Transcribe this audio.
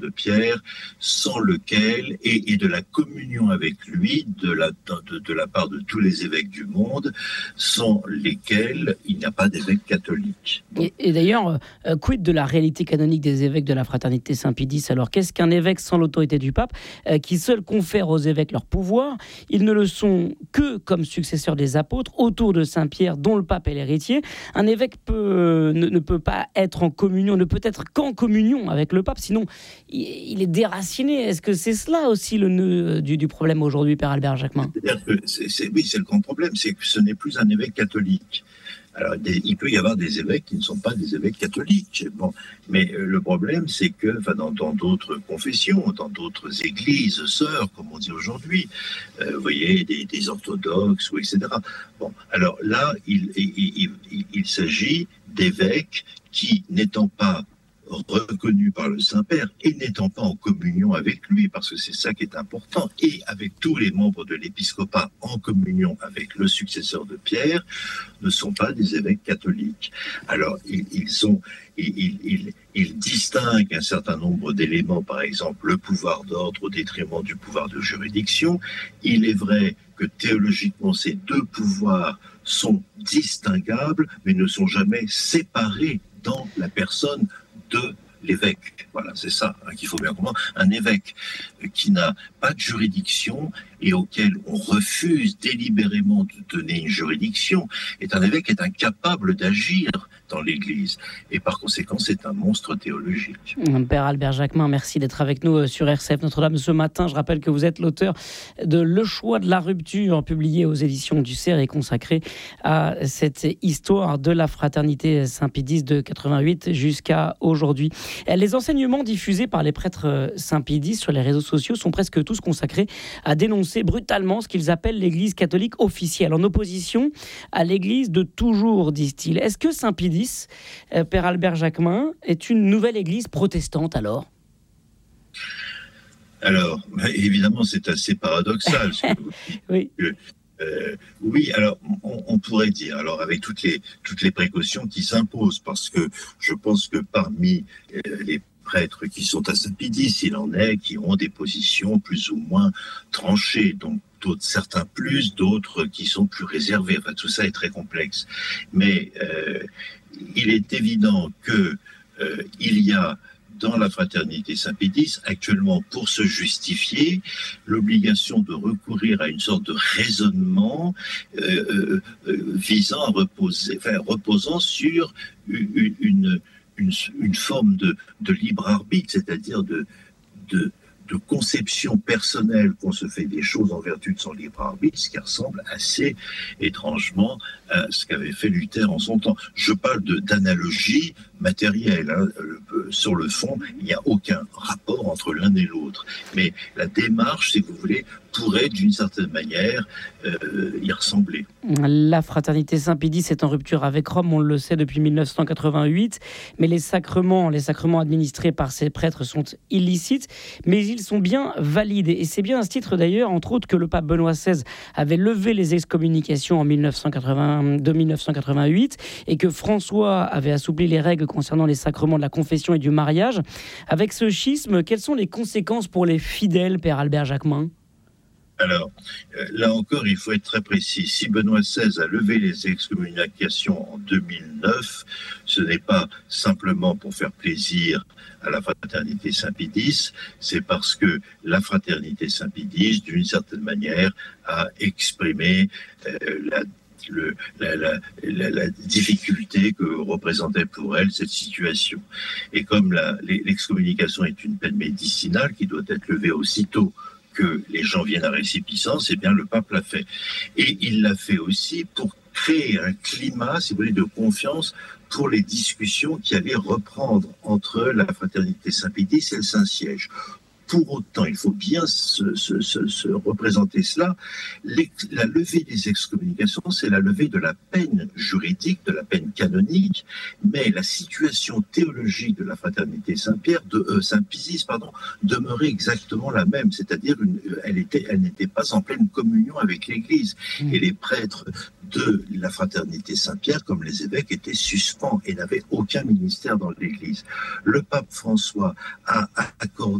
de Pierre, sans lequel, et de la communion avec lui de la part de tous les évêques du monde, sans lesquels il n'y a pas d'évêque catholique. Et d'ailleurs, quid de la réalité canonique des évêques de la Fraternité Saint-Pie X? Alors, qu'est-ce qu'un évêque sans l'autorité du pape, qui seul confère aux évêques leur pouvoir? Ils ne le sont que comme successeurs des apôtres, autour de Saint-Pierre, dont le pape est l'héritier. Un évêque ne peut pas être en communion, ne peut être qu'en communion avec le pape, sinon il est déraciné. Est-ce que c'est cela aussi le nœud du problème aujourd'hui, Père Albert Jacquemin? Oui, c'est le grand problème, c'est que ce n'est plus un évêque catholique. Alors, il peut y avoir des évêques qui ne sont pas des évêques catholiques. Bon, mais le problème, c'est que dans d'autres confessions, dans d'autres églises sœurs, comme on dit aujourd'hui, vous voyez, des orthodoxes, ou etc. Bon, alors là, il s'agit d'évêques qui, n'étant pas reconnu par le Saint-Père et n'étant pas en communion avec lui, parce que c'est ça qui est important, et avec tous les membres de l'épiscopat en communion avec le successeur de Pierre, ne sont pas des évêques catholiques. Alors, ils distinguent un certain nombre d'éléments, par exemple le pouvoir d'ordre au détriment du pouvoir de juridiction. Il est vrai que théologiquement, ces deux pouvoirs sont distinguables, mais ne sont jamais séparés dans la personne de l'évêque. Voilà, c'est ça qu'il faut bien comprendre. Un évêque qui n'a pas de juridiction et auquel on refuse délibérément de donner une juridiction est un évêque qui est incapable d'agir dans l'Église. Et par conséquent, c'est un monstre théologique. Père Albert Jacquemin, merci d'être avec nous sur RCF Notre-Dame ce matin. Je rappelle que vous êtes l'auteur de Le choix de la rupture, publié aux éditions du Cerf et consacré à cette histoire de la fraternité Saint-Pie X de 88 jusqu'à aujourd'hui. Les enseignements diffusés par les prêtres Saint-Pie X sur les réseaux sociaux sont presque tous consacrés à dénoncer brutalement ce qu'ils appellent l'Église catholique officielle, en opposition à l'Église de toujours, disent-ils. Est-ce que Saint-Pie X, Père Albert Jacquemin, est une nouvelle Église protestante alors ? Alors, évidemment, c'est assez paradoxal. Oui. Oui, alors on pourrait dire, alors avec toutes les précautions qui s'imposent, parce que je pense que parmi les prêtres qui sont à Saint-Pie X, il en est qui ont des positions plus ou moins tranchées, donc certains plus, d'autres qui sont plus réservés. Enfin, tout ça est très complexe. Mais il est évident que il y a dans la fraternité Saint-Pie X, actuellement, pour se justifier, l'obligation de recourir à une sorte de raisonnement visant à reposant sur une forme de libre arbitre, c'est-à-dire de conception personnelle qu'on se fait des choses en vertu de son libre arbitre, ce qui ressemble assez étrangement à ce qu'avait fait Luther en son temps. Je parle d'analogie matérielle. Sur le fond, il n'y a aucun rapport entre l'un et l'autre. Mais la démarche, si vous voulez, pourrait d'une certaine manière y ressembler. La fraternité Saint-Pie X est en rupture avec Rome, on le sait depuis 1988, mais les sacrements administrés par ces prêtres sont illicites, mais ils sont bien valides. Et c'est bien à ce titre d'ailleurs, entre autres, que le pape Benoît XVI avait levé les excommunications de 1988 et que François avait assoupli les règles concernant les sacrements de la confession et du mariage. Avec ce schisme, quelles sont les conséquences pour les fidèles, Père Albert Jacquemin ? Alors, là encore, il faut être très précis. Si Benoît XVI a levé les excommunications en 2009, ce n'est pas simplement pour faire plaisir à la fraternité Saint-Pie X, c'est parce que la fraternité Saint-Pie X, d'une certaine manière, a exprimé la difficulté que représentait pour elle cette situation. Et comme l'excommunication est une peine médicinale qui doit être levée aussitôt que les gens viennent à récipicence, eh bien le pape l'a fait. Et il l'a fait aussi pour créer un climat, si vous voulez, de confiance pour les discussions qui allaient reprendre entre la fraternité Saint-Pie X et le Saint-Siège. Pour autant, il faut bien se représenter cela, la levée des excommunications, c'est la levée de la peine juridique, de la peine canonique, mais la situation théologique de la fraternité Saint-Pizis, demeurait exactement la même, c'est-à-dire elle n'était pas en pleine communion avec l'Église. Et les prêtres de la fraternité Saint-Pierre, comme les évêques, étaient suspens et n'avaient aucun ministère dans l'Église. Le pape François a accordé